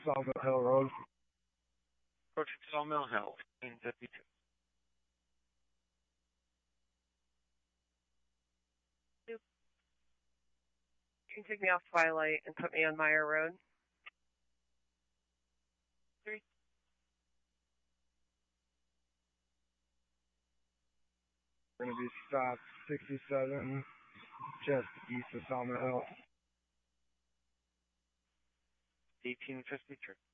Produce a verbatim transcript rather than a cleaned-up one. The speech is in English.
Sawmill Hill Road. Approaching Sawmill Hill, fifteen fifty-two. Can you take me off Twilight and put me on Meyer Road? Three. We're going to be stopped sixty-seven, just east of Sawmill Hill. eighteen fifty-three.